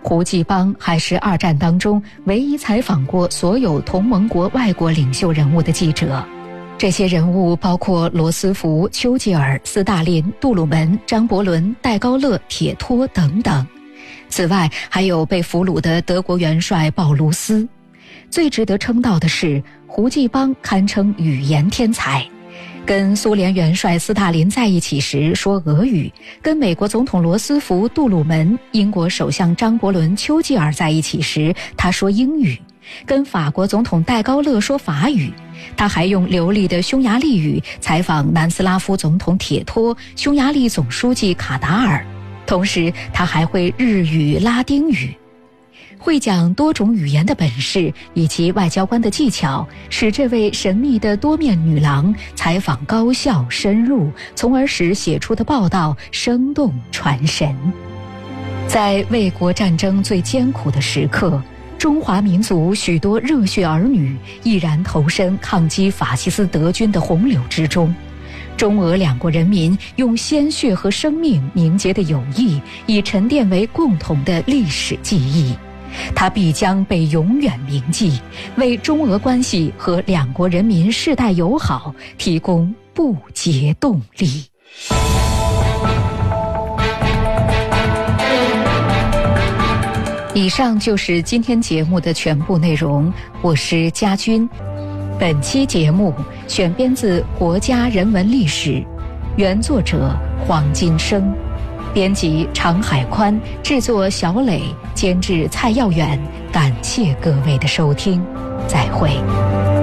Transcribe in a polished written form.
胡继邦还是二战当中唯一采访过所有同盟国外国领袖人物的记者。这些人物包括罗斯福、丘吉尔、斯大林、杜鲁门、张伯伦、戴高乐、铁托等等。此外，还有被俘虏的德国元帅鲍卢斯。最值得称道的是，胡继邦堪称语言天才。跟苏联元帅斯大林在一起时说俄语，跟美国总统罗斯福、杜鲁门、英国首相张伯伦、丘吉尔在一起时，他说英语；跟法国总统戴高乐说法语。他还用流利的匈牙利语采访南斯拉夫总统铁托、匈牙利总书记卡达尔，同时他还会日语、拉丁语。会讲多种语言的本事以及外交官的技巧，使这位神秘的多面女郎采访高效深入，从而使写出的报道生动传神。在卫国战争最艰苦的时刻，中华民族许多热血儿女毅然投身抗击法西斯德军的洪流之中。中俄两国人民用鲜血和生命凝结的友谊，已沉淀为共同的历史记忆。它必将被永远铭记，为中俄关系和两国人民世代友好提供不竭动力。以上就是今天节目的全部内容，我是佳君。本期节目选编自《国家人文历史》，原作者黄金生，编辑常海宽，制作小磊，监制蔡耀远。感谢各位的收听，再会。